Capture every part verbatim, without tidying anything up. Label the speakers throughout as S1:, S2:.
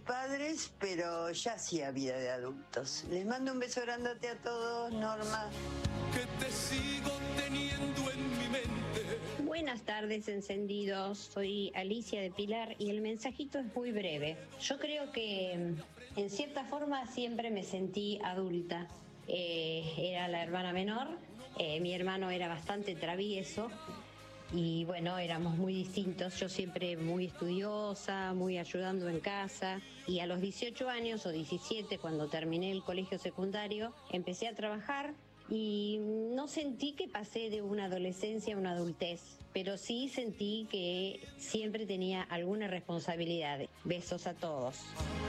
S1: padres, pero ya hacía vida de adultos. Les mando un beso grandote a todos, Norma.
S2: Que te sigo teniendo en mi mente.
S3: Buenas tardes, encendidos. Soy Alicia de Pilar y el mensajito es muy breve. Yo creo que en cierta forma siempre me sentí adulta. Eh, era la hermana menor, eh, mi hermano era bastante travieso y bueno, éramos muy distintos. Yo siempre muy estudiosa, muy ayudando en casa, y a los dieciocho años o diecisiete, cuando terminé el colegio secundario, empecé a trabajar. Y no sentí que pasé de una adolescencia a una adultez, pero sí sentí que siempre tenía alguna responsabilidad. Besos a todos.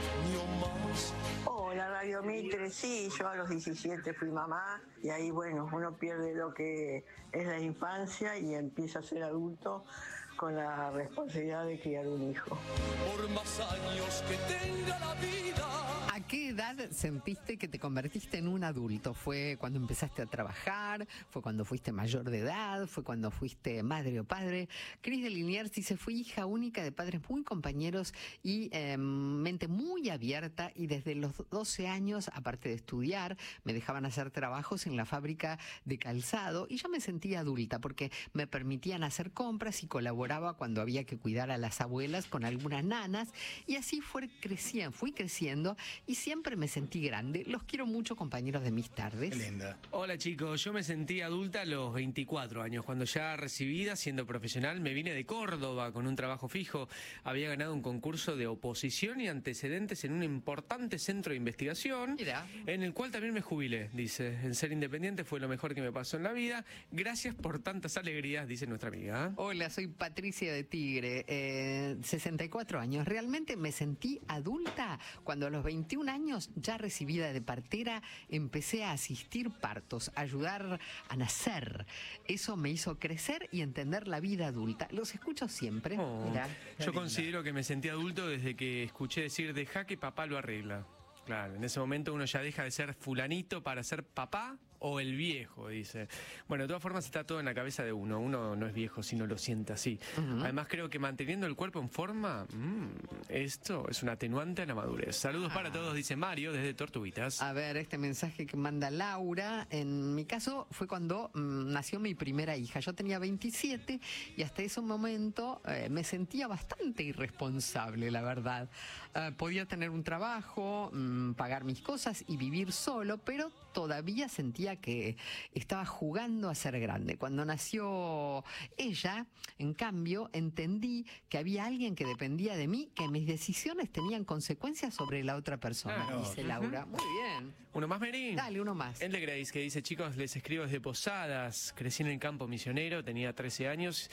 S1: Hola, Radio Mitre. Sí, yo a los diecisiete fui mamá y ahí, bueno, uno pierde lo que es la infancia y empieza a ser adulto con la responsabilidad de criar un hijo.
S2: Por más años que tenga la vida.
S4: ¿A qué edad sentiste que te convertiste en un adulto? ¿Fue cuando empezaste a trabajar? ¿Fue cuando fuiste mayor de edad? ¿Fue cuando fuiste madre o padre? Cris de Liniers dice: fui hija única de padres muy compañeros y eh, mente muy abierta, y desde los doce años, aparte de estudiar, me dejaban hacer trabajos en la fábrica de calzado y ya me sentía adulta porque me permitían hacer compras y colaboraba cuando había que cuidar a las abuelas con algunas nanas, y así fue creciendo, fui creciendo y siempre me sentí grande. Los quiero mucho, compañeros de mis tardes.
S5: Qué linda.
S6: Hola chicos, yo me sentí adulta a los veinticuatro años, cuando ya recibida, siendo profesional, me vine de Córdoba con un trabajo fijo, había ganado un concurso de oposición y antecedentes en un importante centro de investigación.
S4: Mira.
S6: En el cual también me jubilé, dice. En ser independiente fue lo mejor que me pasó en la vida. Gracias por tantas alegrías, dice nuestra amiga.
S4: Hola, soy Patricia de Tigre, eh, sesenta y cuatro años. Realmente me sentí adulta cuando a los veintiún años, ya recibida de partera, empecé a asistir partos, a ayudar a nacer. Eso me hizo crecer y entender la vida adulta. Los escucho siempre.
S6: Oh,
S4: Mirá.
S6: yo considero que me sentí adulto desde que escuché decir: deja que papá lo arregla. Claro, en ese momento uno ya deja de ser fulanito para ser papá o el viejo, dice. Bueno, de todas formas está todo en la cabeza de uno. Uno no es viejo si no lo siente así. Uh-huh. Además creo que manteniendo el cuerpo en forma, mmm, esto es un atenuante a la madurez. Saludos ah. para todos, dice Mario desde Tortuguitas.
S4: A ver, este mensaje que manda Laura. En mi caso fue cuando mmm, nació mi primera hija. Yo tenía veintisiete y hasta ese momento eh, me sentía bastante irresponsable, la verdad. Uh, podía tener un trabajo, mmm, pagar mis cosas y vivir solo, pero todavía sentía que estaba jugando a ser grande. Cuando nació ella, en cambio, entendí que había alguien que dependía de mí, que mis decisiones tenían consecuencias sobre la otra persona,
S6: claro.
S4: dice Laura. Muy bien.
S6: ¿Uno más, Merín?
S4: Dale, uno más.
S6: El de Grace, que dice: chicos, les escribo desde Posadas, crecí en el campo misionero, tenía trece años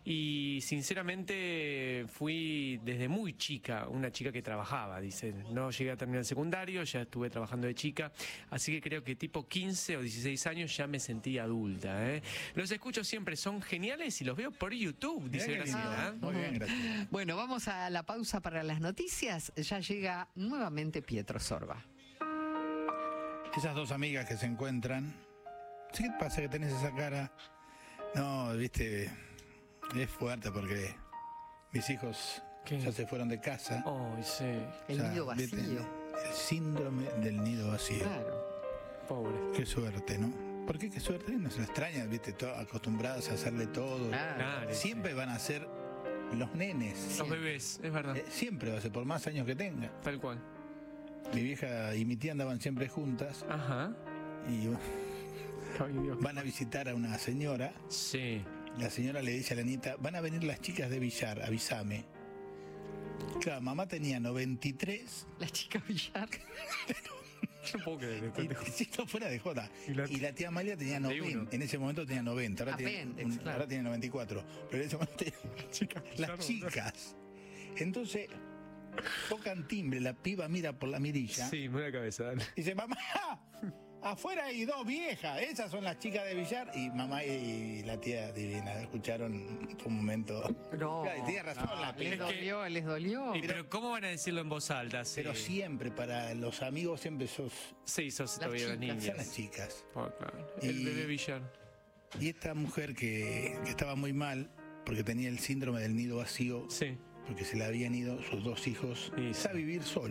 S6: y sinceramente fui desde muy chica, una chica que trabajaba, dice. No llegué a terminar el secundario, ya estuve trabajando de chica, así que creo que tipo quince o dieciséis años ya me sentí adulta, ¿eh? Los escucho siempre, son geniales y los veo por YouTube, dice Graciela.
S5: Ah, muy bien, gracias.
S4: Bueno, vamos a la pausa para las noticias. Ya llega nuevamente Pietro Sorba.
S5: Esas dos amigas que se encuentran, ¿sí? ¿Qué pasa que tenés esa cara? No, viste, es fuerte porque mis hijos ¿Qué? ya se fueron de casa.
S6: Oh, sí.
S4: El
S5: o sea,
S4: nido vacío.
S5: ¿viste? El síndrome del nido vacío.
S4: Claro.
S6: Pobre.
S5: Qué suerte, ¿no? ¿Por qué qué suerte? No se lo extraña, viste, todo, acostumbradas a hacerle todo.
S4: Claro.
S5: Siempre sí. van a ser los nenes.
S6: Los
S5: Siempre.
S6: bebés, es verdad.
S5: Eh, siempre va a ser, por más años que tenga.
S6: Tal cual.
S5: Mi vieja y mi tía andaban siempre juntas.
S6: Ajá.
S5: Y
S6: Ay, Dios.
S5: van a visitar a una señora.
S6: Sí.
S5: La señora le dice a la nieta: van a venir las chicas de Villar, avísame. Claro, mamá tenía noventa y tres.
S4: La chica Villar.
S6: Yo no puedo creer.
S5: Y, si no fuera de joda.
S6: Y la,
S5: y la tía Amalia tenía noventa. En ese momento tenía noventa. Ahora,
S4: Apenas,
S5: tiene, un,
S4: claro.
S5: ahora tiene noventa y cuatro. Pero en ese momento tenía
S6: chica,
S5: las
S6: claro,
S5: chicas. Entonces, tocan timbre, la piba mira por la mirilla.
S6: Sí, me la cabeza, dale.
S5: Y dice: mamá, afuera hay dos viejas. Esas son las chicas de Villar. Y mamá y la tía divina escucharon un momento.
S4: No.
S5: Claro, tiene razón
S4: no,
S5: la piba.
S4: les dolió, les dolió.
S6: Y, pero ¿cómo van a decirlo en voz alta? Sí.
S5: Pero siempre, para los amigos, siempre sos.
S6: Sí, sos
S4: Las
S6: todavía las
S4: chicas,
S6: niñas.
S5: Son las chicas.
S6: Oh, claro. El
S5: Y-
S6: bebé Villar.
S5: Y esta mujer que, que estaba muy mal, porque tenía el síndrome del nido vacío,
S6: Sí.
S5: porque se le habían ido sus dos hijos
S6: Sí, sí.
S5: a vivir sola.